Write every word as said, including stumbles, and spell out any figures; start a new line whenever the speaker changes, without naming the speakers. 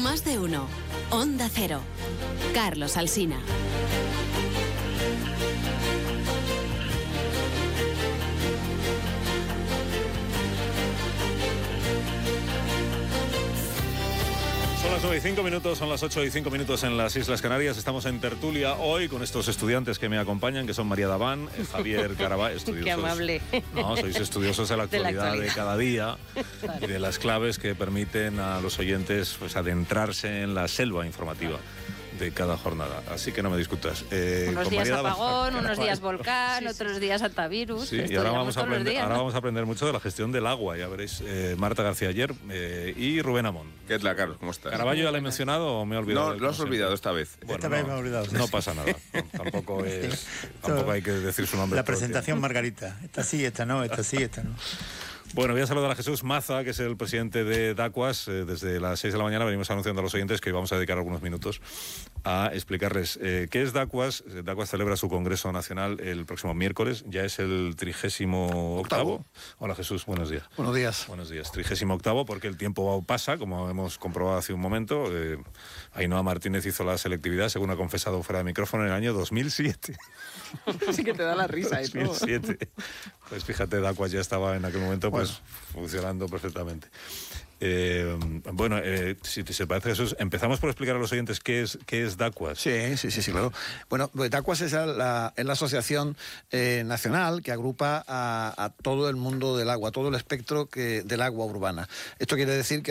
Más de uno. Onda Cero. Carlos Alsina.
Son las nueve y cinco minutos, son las ocho y cinco minutos en las Islas Canarias. Estamos en tertulia hoy con estos estudiantes que me acompañan, que son María Daván, Javier Caraballo, estudiosos.
Qué amable.
No, sois estudiosos de la actualidad de, la actualidad. de cada día y de las claves que permiten a los oyentes pues adentrarse en la selva informativa de cada jornada. Así que no me discutas. Eh,
unos días apagón, unos días volcán, sí, sí. otros días antivirus.
Sí, y ahora vamos, a aprender, ahora vamos a aprender mucho de la gestión del agua. Ya veréis, eh, Marta García ayer eh, y Rubén Amón.
¿Qué tal, Carlos? ¿Cómo estás?
¿Caraballo ya le he mencionado o me he olvidado?
No, lo has olvidado esta vez.
Bueno,
esta vez
no,
me he olvidado.
No pasa nada. No, tampoco es, tampoco hay que decir su nombre.
La presentación Margarita. Esta sí, esta no, esta sí, esta no.
Bueno, voy a saludar a Jesús Maza, que es el presidente de DACUAS. Eh, desde las seis de la mañana venimos anunciando a los oyentes que vamos a dedicar algunos minutos a explicarles eh, qué es DACUAS. DACUAS celebra su Congreso Nacional el próximo miércoles. Ya es el trigésimo octavo. Hola Jesús, buenos días.
Buenos días.
Buenos días. Trigésimo octavo, porque el tiempo pasa, como hemos comprobado hace un momento. Eh, Ainhoa Martínez hizo la selectividad, según ha confesado fuera de micrófono, en el año dos mil siete.
Sí que te da la risa eso.
dos mil siete. Pues fíjate, DACUAS ya estaba en aquel momento pues bueno. funcionando perfectamente. Eh, bueno, eh, si te parece, Jesús, empezamos por explicar a los oyentes qué es qué es DACUAS.
Sí, sí, sí, sí, claro. Bueno, DACUAS es la, es la asociación eh, nacional que agrupa a, a todo el mundo del agua, a todo el espectro que, del agua urbana. Esto quiere decir que